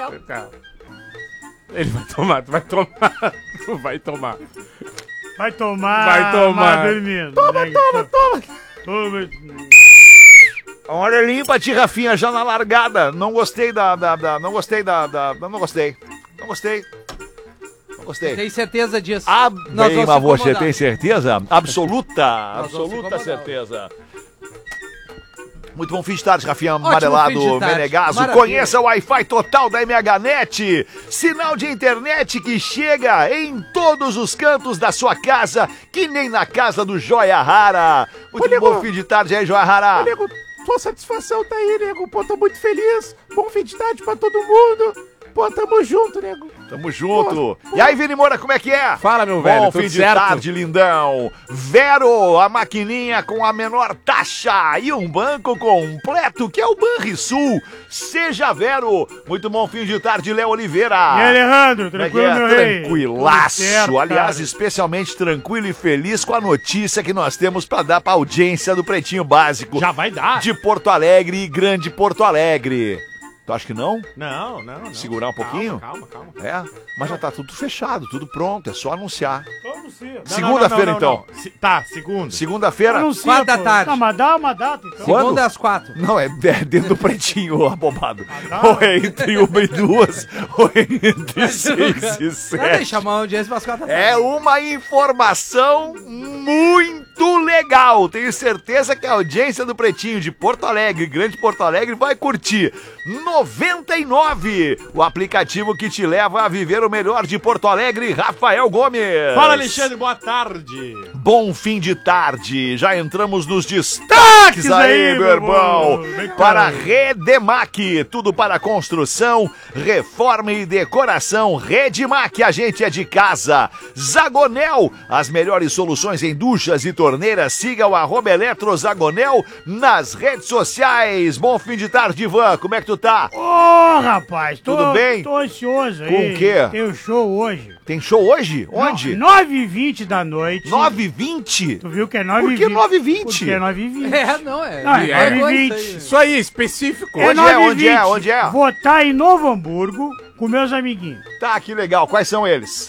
Tá. Ele vai tomar, tu vai tomar. Tu vai tomar. Vai tomar. Vai tomar. Dormindo. Toma. Olha, limpa, tia Rafinha, já na largada. Não gostei Não gostei. Tem certeza disso? Bem, mas você tem certeza? Absoluta Nós vamos se incomodar. certeza. Muito bom fim de tarde, Rafinha Amarelado, fim de tarde. Menegaso. Maravilha. Conheça o Wi-Fi total da MHNet. Sinal de internet que chega em todos os cantos da sua casa, que nem na casa do Joia Rara. Muito bom fim de tarde aí, Joia Rara. Nego, tua satisfação tá aí, nego. Pô, tô muito feliz. Bom fim de tarde pra todo mundo. Pô, tamo junto, nego. Tamo junto. E aí, Vini Moura, como é que é? Fala, meu velho, Bom tudo fim de certo? tarde, lindão. Vero, a maquininha com a menor taxa e um banco completo, que é o Banrisul. Seja Vero. Muito bom fim de tarde, Léo Oliveira. E aí, Alejandro, tranquilo, meu rei? Tranquilaço. Tudo certo, Aliás, cara. especialmente tranquilo e feliz com a notícia que nós temos pra dar pra audiência do Pretinho Básico. Já vai dar? De Porto Alegre e Grande Porto Alegre. Tu acha que não? Não. Segurar um pouquinho? Calma. É, mas já tá tudo fechado, tudo pronto, é só anunciar. Vamos sim. Segunda-feira, então. Tá, segunda. Segunda-feira? Anuncia, 4 da pô. tarde. Não, mas dá uma data, então. Quando? Segunda às 4. Não, é dentro do Pretinho, abobado. tá. Ou é entre 1 e 2, ou é entre 6 e Não, 7. deixa a audiência para as 4 da tarde. É uma informação muito legal. Tenho certeza que a audiência do Pretinho de Porto Alegre, Grande Porto Alegre, vai curtir. 99, o aplicativo que te leva a viver o melhor de Porto Alegre, Rafael Gomes. Fala, Alexandre, boa tarde. Bom fim de tarde. Já entramos nos destaques aí, meu irmão. Vem cá. Para Redemac, tudo para construção, reforma e decoração. Redemac, a gente é de casa. Zagonel, as melhores soluções em duchas e torneiras. Siga o @EletroZagonel nas redes sociais. Bom fim de tarde, Ivan. Como é que tu tá? Ô, rapaz, Tudo bem? Tô ansioso aí. Com o quê? Tem um show hoje. Tem show hoje? Onde? 9h20 da noite. 9h20? Tu viu que é 9h20? Por que 9h20? Porque é 9h20. É, não é. Não, é qualquer 9h20. coisa aí. Isso aí, específico. É Onde é? 9h20. Onde é? Onde é? Vou estar em Novo Hamburgo com meus amiguinhos. Tá, que legal. Quais são eles?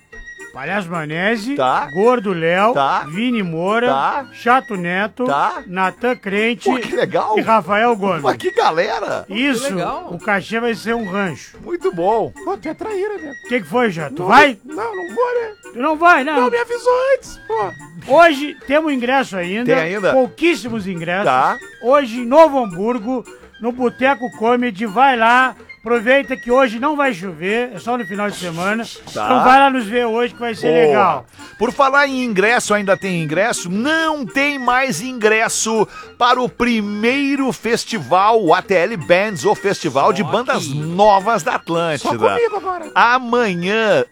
Palhaço Manese, Tá. Gordo Léo, Tá. Vini Moura, Tá. Chato Neto, Tá. Natan Crente Pô, que legal. e Rafael Gomes. Mas que galera. Isso, Que legal. o cachê vai ser um rancho. Muito bom. Pô, tu é traíra, né? O que foi, Jô? Tu vai? Não vou, né? Tu não vai, não? Não, me avisou antes, pô. Hoje temos ingresso ainda. Tem ainda? Pouquíssimos ingressos. Tá. Hoje em Novo Hamburgo, no Boteco Comedy, vai lá. Aproveita que hoje não vai chover, é só no final de semana. Tá. Então vai lá nos ver hoje que vai ser Boa. legal. Por falar em ingresso, ainda tem ingresso? Não tem mais ingresso para o primeiro festival, o ATL Bands, o Festival de Bandas Novas da Atlântida. Só comigo agora. Amanhã,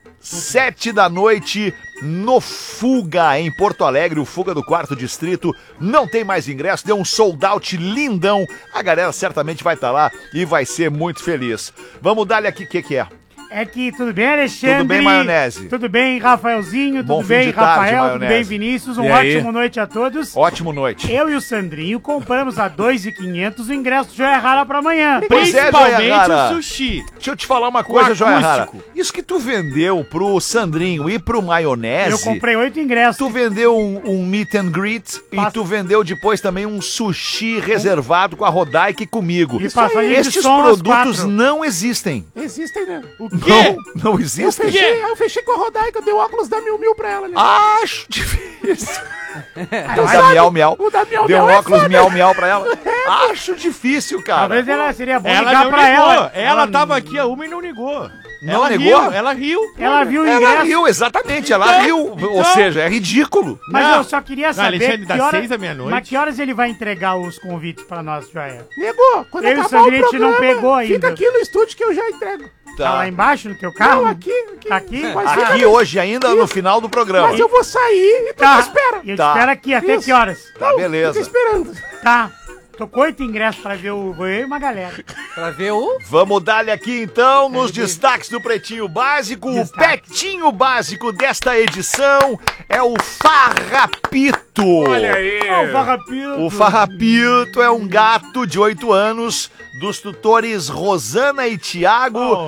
7 da noite, no Fuga, em Porto Alegre, o Fuga do 4º Distrito. Não tem mais ingresso, deu um sold out lindão. A galera certamente vai estar lá e vai ser muito feliz. Vamos dar-lhe aqui o que é. É que tudo bem, Alexandre? Tudo bem, Maionese? Tudo bem, Rafaelzinho? Bom Tudo fim bem, de tarde, Rafael? Tudo Maionese. bem, Vinícius? E Um aí? ótimo noite a todos. Ótimo noite. Eu e o Sandrinho compramos a 2.500 o ingresso já é rara pra amanhã. Pois é, Joia Principalmente Rara. o sushi. Deixa eu te falar uma coisa, Joia Rara. acústico. Isso que tu vendeu pro Sandrinho e pro Maionese... Eu comprei 8 ingressos. Tu vendeu um meet and greet e Passa- tu vendeu depois também um sushi reservado com a Rodaica e comigo. E passarinho de Estes som às produtos 4. não existem. Existem, né? O Não existem? Eu fechei com a Rodaica, eu dei o óculos da Mil pra ela, né? Acho difícil. Tu O da sabe? Miau Miau. O da Miau Deu um Miau é óculos foda. Miau Miau pra ela. Acho difícil, cara. Talvez ela seria bom Ela ligar não pra ligou. ela. Ela tava aqui a uma e não ligou. Não ela negou? Riu, ela riu. Ela viu o Ela ingresso. riu, exatamente. Ela riu. Ou seja, é ridículo. Mas Não. eu só queria saber Alexandre, das que hora- 6 à meia-noite. Mas que horas ele vai entregar os convites pra nós, Joia? Negou. Quando Eu e o acabar o Sandrine, a gente não programa, pegou ainda. fica aqui no estúdio que eu já entrego. Tá lá embaixo no teu carro? Não, aqui. Tá aqui? Mas fica Aqui hoje ainda, no final do programa. Mas eu vou sair e tu Tá. me espera. E eu te Tá. espero aqui até Isso. que horas? Tá, beleza. Fica esperando. Tá. Tô com 8 ingressos pra ver o eu e uma galera. Pra ver o... Vamos dar-lhe aqui então nos destaques do Pretinho Básico. O Petinho Básico desta edição é o Farrapito. Olha aí. Ó, o Farrapito. O Farrapito é um gato de 8 anos dos tutores Rosana e Tiago.